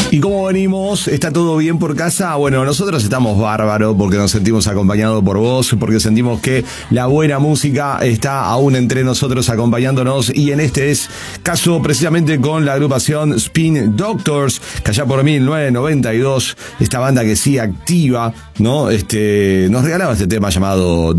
¿Y cómo venimos? ¿Está todo bien por casa? Bueno, nosotros estamos bárbaros porque nos sentimos acompañados por vos, porque sentimos que la buena música está aún entre nosotros acompañándonos, y en este caso precisamente con la agrupación Spin Doctors, que allá por 1992, esta banda que sigue activa, ¿no? Nos regalaba este tema llamado